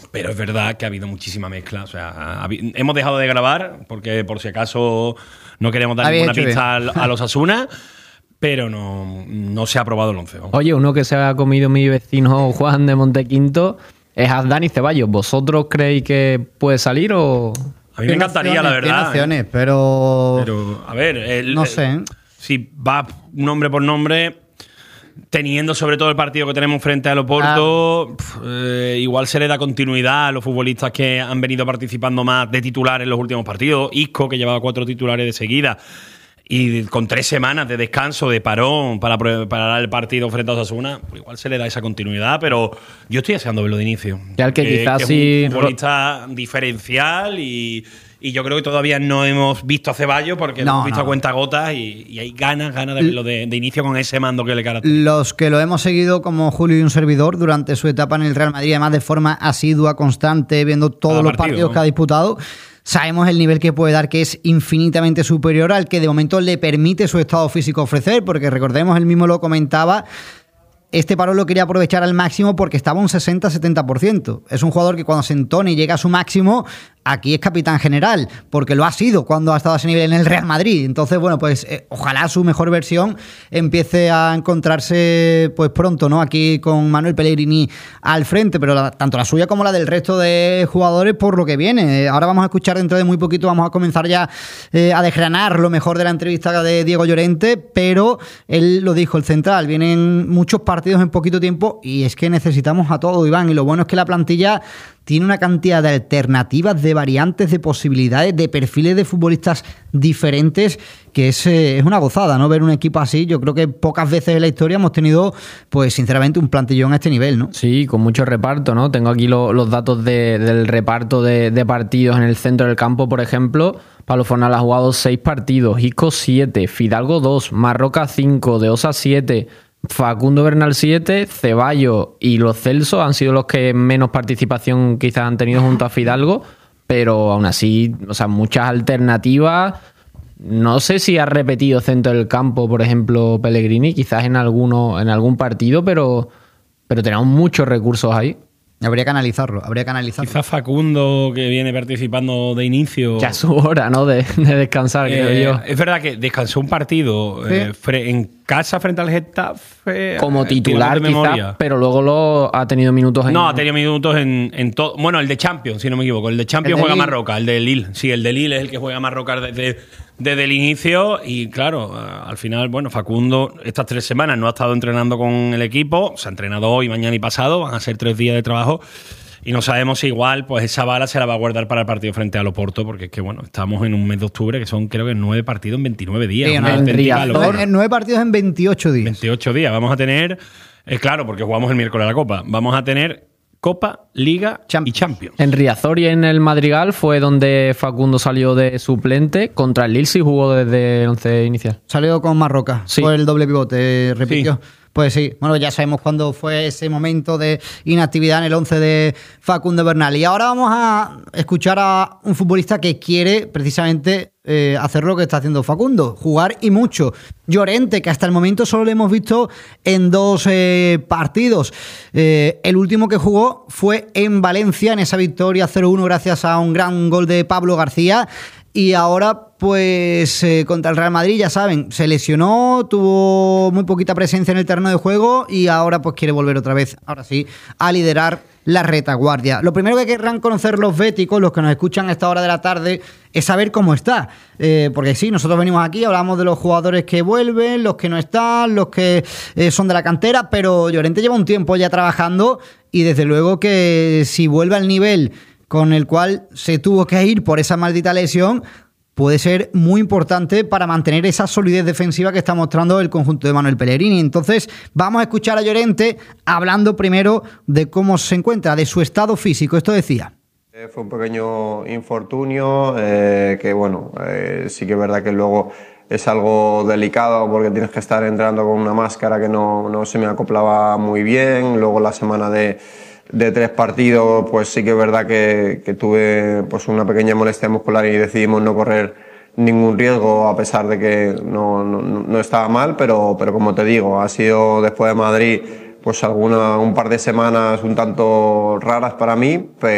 Pero es verdad que ha habido muchísima mezcla. O sea, hemos dejado de grabar porque por si acaso no queremos dar ninguna pista a los Osasuna, pero no se ha aprobado el 11. ¿No? Oye, uno que se ha comido mi vecino Juan de Montequinto es Dani Ceballos. ¿Vosotros creéis que puede salir o...? A mí me encantaría, la verdad. Tiene opciones, pero a ver, no sé. Si va nombre por nombre... Teniendo sobre todo el partido que tenemos frente al Oporto, igual se le da continuidad a los futbolistas que han venido participando más de titular en los últimos partidos. Isco, que llevaba 4 titulares de seguida, y con 3 semanas de descanso, de parón, para preparar el partido frente a Osasuna, pues igual se le da esa continuidad, pero yo estoy deseando verlo de inicio. Ya que quizás es un futbolista diferencial y yo creo que todavía no hemos visto a Ceballos porque lo hemos visto a cuentagotas y hay ganas de verlo de inicio con ese mando que le caracteriza. Los que lo hemos seguido como Julio y un servidor durante su etapa en el Real Madrid, además de forma asidua, constante, viendo todos los partidos que ha disputado, sabemos el nivel que puede dar, que es infinitamente superior al que de momento le permite su estado físico ofrecer, porque recordemos, él mismo lo comentaba, este parón lo quería aprovechar al máximo porque estaba un 60-70%. Es un jugador que cuando se entone y llega a su máximo, aquí es capitán general, porque lo ha sido cuando ha estado a ese nivel en el Real Madrid. Entonces, bueno, pues ojalá su mejor versión empiece a encontrarse pues pronto, ¿no? Aquí con Manuel Pellegrini al frente, pero tanto la suya como la del resto de jugadores por lo que viene. Ahora vamos a escuchar dentro de muy poquito, vamos a comenzar ya a desgranar lo mejor de la entrevista de Diego Llorente, pero él lo dijo, el central, vienen muchos partidos en poquito tiempo y es que necesitamos a todo, Iván, y lo bueno es que la plantilla tiene una cantidad de alternativas, de variantes, de posibilidades, de perfiles de futbolistas diferentes, que es una gozada, ¿no? Ver un equipo así. Yo creo que pocas veces en la historia hemos tenido, pues sinceramente, un plantillón a este nivel, ¿no? Sí, con mucho reparto, ¿no? Tengo aquí los datos del reparto de partidos en el centro del campo, por ejemplo. Pablo Fornal ha jugado 6 partidos, Isco 7, Fidalgo 2, Marroca 5, De Osa 7, Facundo Bernal 7, Ceballos y Lo Celso han sido los que menos participación quizás han tenido junto a Fidalgo, pero aún así, o sea, muchas alternativas. No sé si ha repetido centro del campo, por ejemplo, Pellegrini, quizás en algún partido, pero tenemos muchos recursos ahí. Habría que analizarlo. Quizás Facundo, que viene participando de inicio. Ya es su hora, ¿no? De descansar, creo yo. Es verdad que descansó un partido en casa frente al Getafe. Como titular, quizás, pero luego ha tenido minutos en... No, ha tenido minutos en todo. Bueno, el de Champions, si no me equivoco. El de Champions juega Marroca, el de Lille. Sí, el de Lille es el que juega Marroca desde el inicio. Y claro, al final, bueno, Facundo estas 3 semanas no ha estado entrenando con el equipo. Se ha entrenado hoy, mañana y pasado. Van a ser 3 días de trabajo. Y no sabemos si igual pues esa bala se la va a guardar para el partido frente al Oporto, porque es que bueno, estamos en un mes de octubre que son creo que 9 partidos en 29 días. Sí, en 9 partidos en 28 días. 28 días. Vamos a tener, claro, porque jugamos el miércoles a la Copa, vamos a tener Copa, Liga y Champions. En Riazor y en el Madrigal fue donde Facundo salió de suplente. Contra el Lille sí jugó desde el 11 inicial. Salió con Marroca, sí. Fue el doble pivote, repitió. Sí. Pues sí, bueno, ya sabemos cuándo fue ese momento de inactividad en el 11 de Facundo Bernal. Y ahora vamos a escuchar a un futbolista que quiere precisamente hacer lo que está haciendo Facundo, jugar y mucho. Llorente, que hasta el momento solo lo hemos visto en 2 partidos. El último que jugó fue en Valencia, en esa victoria 0-1 gracias a un gran gol de Pablo García. Y ahora, pues, contra el Real Madrid, ya saben, se lesionó, tuvo muy poquita presencia en el terreno de juego y ahora pues quiere volver otra vez, ahora sí, a liderar la retaguardia. Lo primero que querrán conocer los béticos, los que nos escuchan a esta hora de la tarde, es saber cómo está. Porque sí, nosotros venimos aquí, hablamos de los jugadores que vuelven, los que no están, los que son de la cantera, pero Llorente lleva un tiempo ya trabajando y desde luego que si vuelve al nivel con el cual se tuvo que ir por esa maldita lesión, puede ser muy importante para mantener esa solidez defensiva que está mostrando el conjunto de Manuel Pellegrini. Entonces, vamos a escuchar a Llorente hablando primero de cómo se encuentra, de su estado físico. Esto decía. Fue un pequeño infortunio, que bueno, sí que es verdad que luego es algo delicado porque tienes que estar entrenando con una máscara que no se me acoplaba muy bien. Luego la semana de 3 partidos, pues sí que es verdad que tuve pues una pequeña molestia muscular y decidimos no correr ningún riesgo a pesar de que no estaba mal, pero como te digo, ha sido después de Madrid pues un par de semanas un tanto raras para mí, pero